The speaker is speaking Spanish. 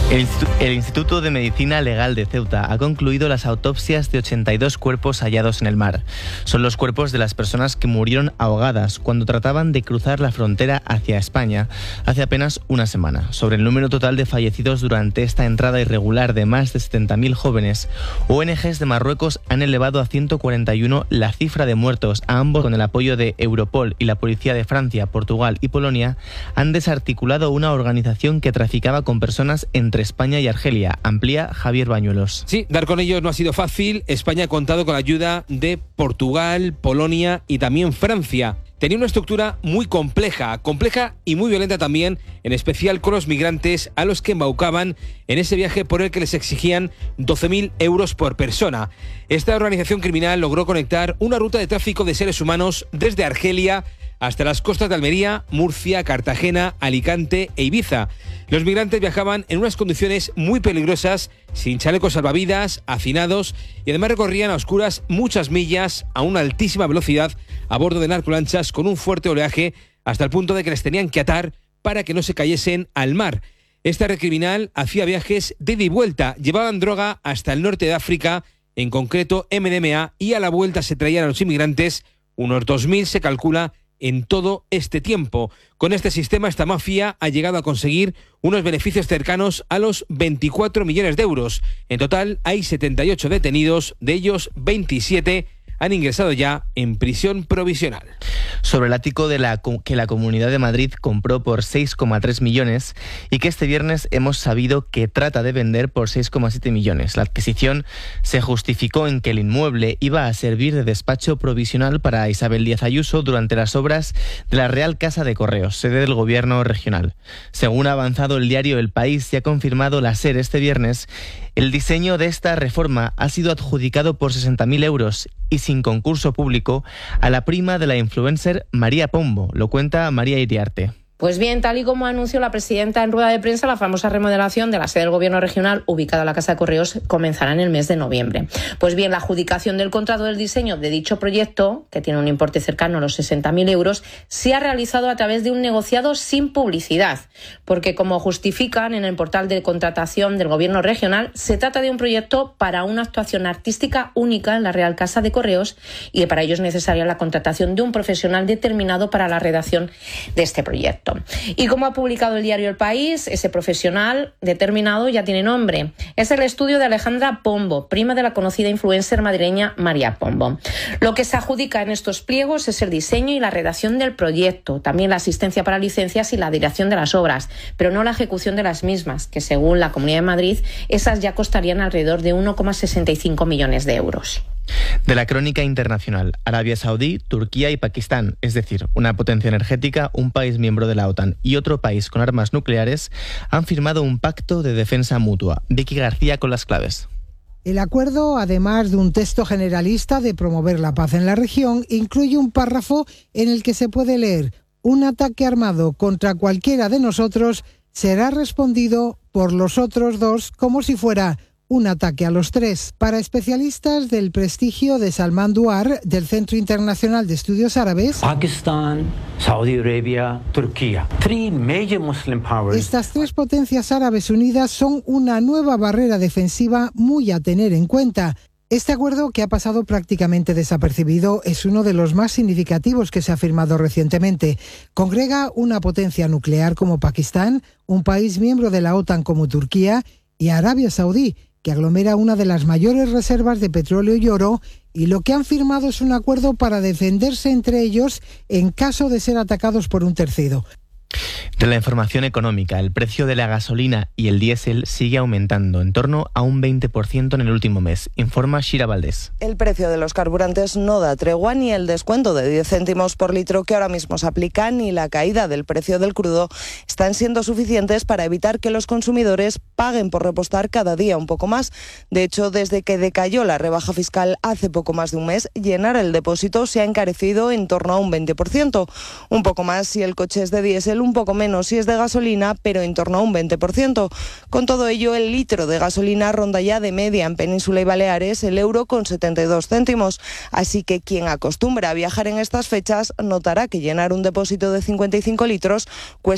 El Instituto de Medicina Legal de Ceuta ha concluido las autopsias de 82 cuerpos hallados en el mar. Son los cuerpos de las personas que murieron ahogadas cuando trataban de cruzar la frontera hacia España hace apenas una semana. Sobre el número total de fallecidos durante esta entrada irregular de más de 70.000 jóvenes, ONGs de Marruecos han elevado a 141 la cifra de muertos. A ambos, con el apoyo de Europol y la policía de Francia, Portugal y Polonia, han desarticulado una organización que traficaba con personas entre España y Argelia. Amplía Javier Bañuelos. Sí, dar con ellos no ha sido fácil. España ha contado con la ayuda de Portugal, Polonia y también Francia. Tenía una estructura muy compleja y muy violenta también, en especial con los migrantes a los que embaucaban en ese viaje por el que les exigían 12.000 euros por persona. Esta organización criminal logró conectar una ruta de tráfico de seres humanos desde Argelia hasta las costas de Almería, Murcia, Cartagena, Alicante e Ibiza. Los migrantes viajaban en unas condiciones muy peligrosas, sin chalecos salvavidas, hacinados, y además recorrían a oscuras muchas millas a una altísima velocidad a bordo de narcolanchas con un fuerte oleaje, hasta el punto de que les tenían que atar para que no se cayesen al mar. Esta red criminal hacía viajes de ida y vuelta, llevaban droga hasta el norte de África, en concreto MDMA, y a la vuelta se traían a los inmigrantes, unos 2.000 se calcula, en todo este tiempo. Con este sistema, esta mafia ha llegado a conseguir unos beneficios cercanos a los 24 millones de euros. En total hay 78 detenidos, de ellos 27 han ingresado ya en prisión provisional. Sobre el ático que la Comunidad de Madrid compró por 6,3 millones y que este viernes hemos sabido que trata de vender por 6,7 millones. La adquisición se justificó en que el inmueble iba a servir de despacho provisional para Isabel Díaz Ayuso durante las obras de la Real Casa de Correos, sede del Gobierno regional. Según ha avanzado el diario El País y ha confirmado la SER este viernes, el diseño de esta reforma ha sido adjudicado por 60.000 euros y sin concurso público a la prima de la influencer María Pombo. Lo cuenta María Iriarte. Pues bien, tal y como anunció la presidenta en rueda de prensa, la famosa remodelación de la sede del Gobierno regional ubicada en la Casa de Correos comenzará en el mes de noviembre. Pues bien, la adjudicación del contrato del diseño de dicho proyecto, que tiene un importe cercano a los 60.000 euros, se ha realizado a través de un negociado sin publicidad, porque como justifican en el portal de contratación del Gobierno regional, se trata de un proyecto para una actuación artística única en la Real Casa de Correos y para ello es necesaria la contratación de un profesional determinado para la redacción de este proyecto. Y como ha publicado el diario El País, ese profesional determinado ya tiene nombre. Es el estudio de Alejandra Pombo, prima de la conocida influencer madrileña María Pombo. Lo que se adjudica en estos pliegos es el diseño y la redacción del proyecto, también la asistencia para licencias y la dirección de las obras, pero no la ejecución de las mismas, que según la Comunidad de Madrid, esas ya costarían alrededor de 1,65 millones de euros. De la crónica internacional, Arabia Saudí, Turquía y Pakistán, es decir, una potencia energética, un país miembro de la OTAN y otro país con armas nucleares, han firmado un pacto de defensa mutua. Vicky García con las claves. El acuerdo, además de un texto generalista de promover la paz en la región, incluye un párrafo en el que se puede leer: un ataque armado contra cualquiera de nosotros será respondido por los otros dos como si fuera un ataque a los tres. Para especialistas del prestigio de Salman Duar, del Centro Internacional de Estudios Árabes, Pakistán, Saudi Arabia, Turquía, estas tres potencias árabes unidas son una nueva barrera defensiva muy a tener en cuenta. Este acuerdo, que ha pasado prácticamente desapercibido, es uno de los más significativos que se ha firmado recientemente. Congrega una potencia nuclear como Pakistán, un país miembro de la OTAN como Turquía y Arabia Saudí, que aglomera una de las mayores reservas de petróleo y oro, y lo que han firmado es un acuerdo para defenderse entre ellos en caso de ser atacados por un tercero. De la información económica, el precio de la gasolina y el diésel sigue aumentando en torno a un 20% en el último mes, informa Shira Valdés. El precio de los carburantes no da tregua, ni el descuento de 10 céntimos por litro que ahora mismo se aplica, ni la caída del precio del crudo están siendo suficientes para evitar que los consumidores paguen por repostar cada día un poco más. De hecho, desde que decayó la rebaja fiscal hace poco más de un mes, llenar el depósito se ha encarecido en torno a un 20%. Un poco más si el coche es de diésel, un poco menos si es de gasolina, pero en torno a un 20%. Con todo ello, el litro de gasolina ronda ya de media en Península y Baleares el euro con 72 céntimos. Así que quien acostumbra a viajar en estas fechas notará que llenar un depósito de 55 litros cuesta